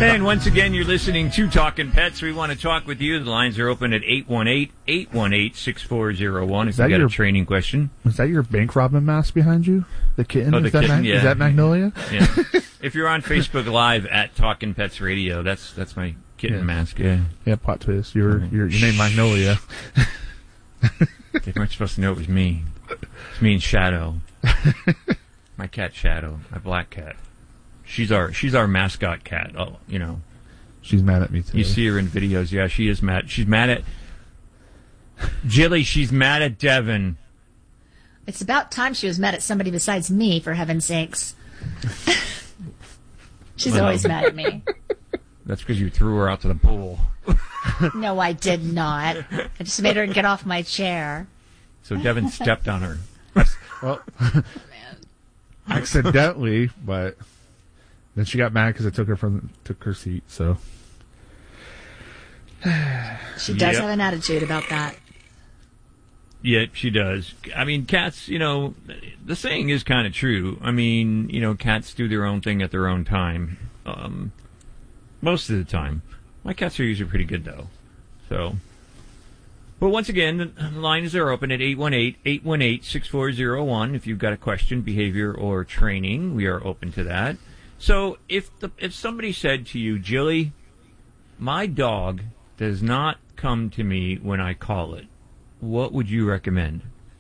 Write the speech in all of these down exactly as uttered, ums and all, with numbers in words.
And once again, you're listening to Talking Pets. We want to talk with you. The lines are open at eight one eight, eight one eight, six four zero one if you've got your, a training question. Is that your bank robbing mask behind you? The kitten? Oh, the is, that kitten Mag- yeah. is that Magnolia? Yeah. If you're on Facebook Live at Talking Pets Radio, that's that's my kitten yeah. mask. Yeah, yeah, plot twist. You're, right. you're, your name Magnolia. They weren't supposed to know it was me. It's me and Shadow. My cat Shadow, my black cat. She's our she's our mascot cat. Oh, you know. She's mad at me today. You see her in videos. Yeah, she is mad. She's mad at Jilly. She's mad at Devin. It's about time she was mad at somebody besides me, for heaven's sakes. She's well, always mad at me. That's because you threw her out to the pool. No, I did not. I just made her get off my chair. So Devin stepped on her. Well, accidentally, but then she got mad because I took her from took her seat. So she does yep. have an attitude about that. Yeah, she does. I mean, cats, you know, the saying is kind of true. I mean, you know, cats do their own thing at their own time. Um, most of the time. My cats are usually pretty good, though. So, but once again, the lines are open at eight one eight, eight one eight, six four zero one. If you've got a question, behavior, or training, we are open to that. So, if the, if somebody said to you, Jilly, my dog does not come to me when I call it, what would you recommend?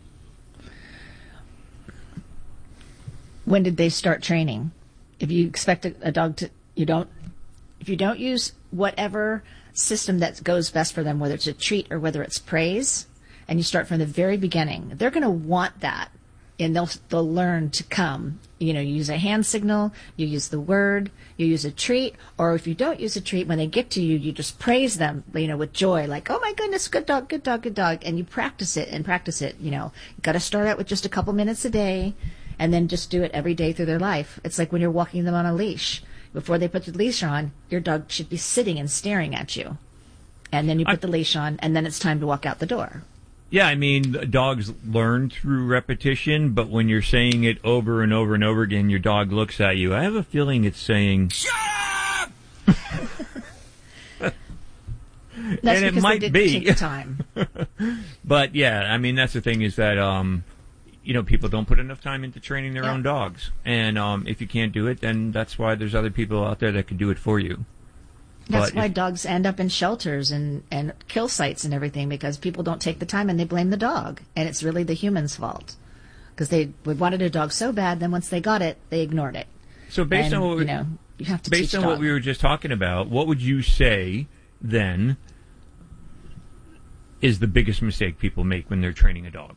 When did they start training? If you expect a, a dog to, you don't, if you don't use whatever system that goes best for them, whether it's a treat or whether it's praise, and you start from the very beginning, they're going to want that, and they'll they'll learn to come. You know, you use a hand signal, you use the word, you use a treat, or if you don't use a treat, when they get to you, you just praise them, you know, with joy, like, oh my goodness, good dog, good dog, good dog, and you practice it and practice it. You know, you got to start out with just a couple minutes a day, and then just do it every day through their life. It's like when you're walking them on a leash. Before they put the leash on, your dog should be sitting and staring at you. And then you put I, the leash on, and then it's time to walk out the door. Yeah, I mean, dogs learn through repetition, but when you're saying it over and over and over again, your dog looks at you. I have a feeling it's saying, shut up! That's and because it might they didn't be. take the time. But, yeah, I mean, that's the thing is that... Um, you know, people don't put enough time into training their yeah. own dogs. And um, if you can't do it, then that's why there's other people out there that can do it for you. That's but why if, dogs end up in shelters and, and kill sites and everything, because people don't take the time and they blame the dog. And it's really the human's fault. Because they wanted a dog so bad, then once they got it, they ignored it. So based and, on what we, you know, you have to based teach on dog. what we were just talking about, what would you say then is the biggest mistake people make when they're training a dog?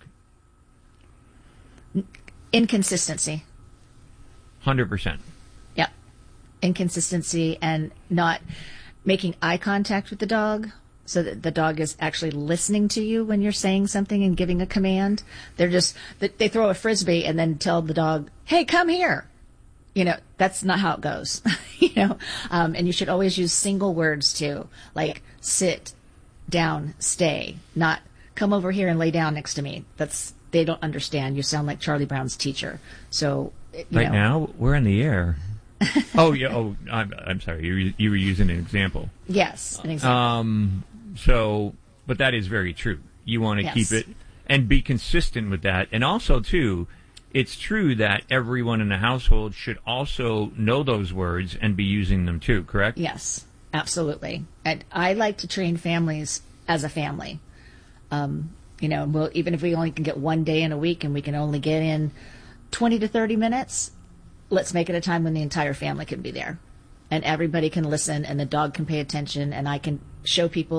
Inconsistency. one hundred percent. Yep. Inconsistency and not making eye contact with the dog so that the dog is actually listening to you when you're saying something and giving a command. They're just, they throw a frisbee and then tell the dog, hey, come here. You know, that's not how it goes. you know, um, and you should always use single words too, like sit, down, stay, not come over here and lay down next to me. That's, they don't understand. You sound like Charlie Brown's teacher. So, you right know. now, we're in the air. oh, yeah. Oh, I'm, I'm sorry. You, you were using an example. Yes, an example. Um, so, but that is very true. You want to yes. keep it and be consistent with that. And also, too, it's true that everyone in the household should also know those words and be using them, too, correct? Yes, absolutely. And I like to train families as a family. Um You know, well, even if we only can get one day in a week and we can only get in twenty to thirty minutes, let's make it a time when the entire family can be there. And everybody can listen and the dog can pay attention and I can show people